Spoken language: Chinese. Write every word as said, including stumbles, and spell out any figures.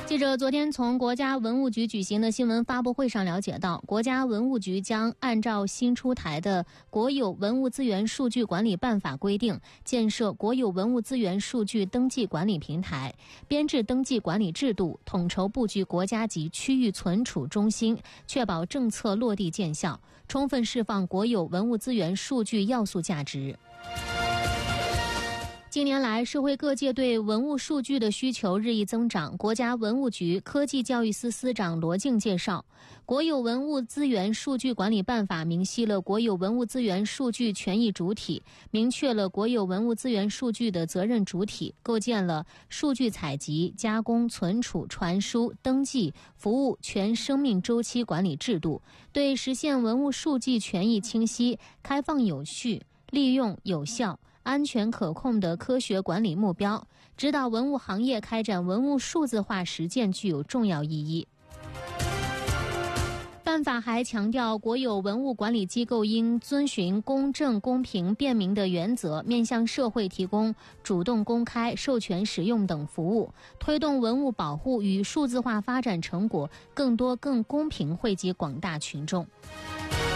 记者昨天从国家文物局举行的新闻发布会上了解到，国家文物局将按照新出台的《国有文物资源数据管理办法》规定，建设国有文物资源数据登记管理平台，编制登记管理制度，统筹布局国家级区域存储中心，确保政策落地见效，充分释放国有文物资源数据要素价值。近年来，社会各界对文物数据的需求日益增长。国家文物局科技教育司司长罗静介绍，国有文物资源数据管理办法明晰了国有文物资源数据权益主体，明确了国有文物资源数据的责任主体，构建了数据采集、加工、存储、传输、登记、服务全生命周期管理制度，对实现文物数据权益清晰、开放有序、利用有效、安全可控的科学管理目标，指导文物行业开展文物数字化实践具有重要意义。办法还强调，国有文物管理机构应遵循公正、公平、便民的原则，面向社会提供主动、公开、授权使用等服务，推动文物保护与数字化发展成果更多、更公平惠及广大群众。